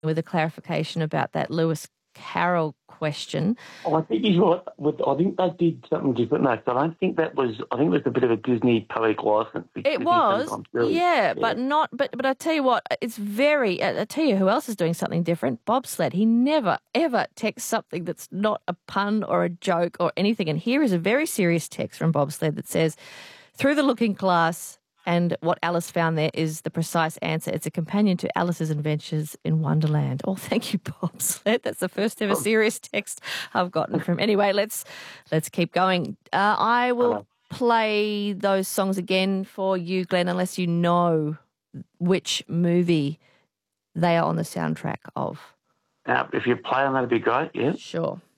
with a clarification about that Lewis Carroll question. Oh, I think he's right. I think they did something different, though. So I don't think that was. I think it was a bit of a Disney poetic license. It was, but not. But I tell you what, it's very. I tell you who else is doing something different. Bobsled. He never ever texts something that's not a pun or a joke or anything. And here is a very serious text from Bobsled that says, "Through the Looking Glass." And what Alice found there is the precise answer. It's a companion to Alice's Adventures in Wonderland. Oh, thank you, Bobsled. That's the first ever serious text I've gotten from. Anyway, let's keep going. I will play those songs again for you, Glenn, unless you know which movie they are on the soundtrack of. If you play them, that'd be great, yeah. Sure.